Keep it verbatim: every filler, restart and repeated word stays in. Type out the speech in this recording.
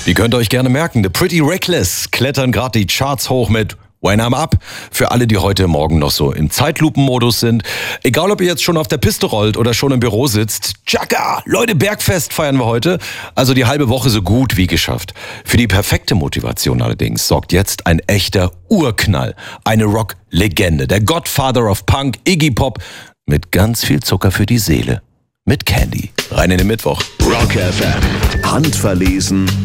Die könnt ihr euch gerne merken. The Pretty Reckless klettern gerade die Charts hoch mit When I'm Up. Für alle, die heute Morgen noch so im Zeitlupenmodus sind. Egal, ob ihr jetzt schon auf der Piste rollt oder schon im Büro sitzt. Tschakka! Leute, Bergfest feiern wir heute. Also die halbe Woche so gut wie geschafft. Für die perfekte Motivation allerdings sorgt jetzt ein echter Urknall. Eine Rock-Legende. Der Godfather of Punk, Iggy Pop. Mit ganz viel Zucker für die Seele. Mit Candy. Rein in den Mittwoch. Rock F M. Handverlesen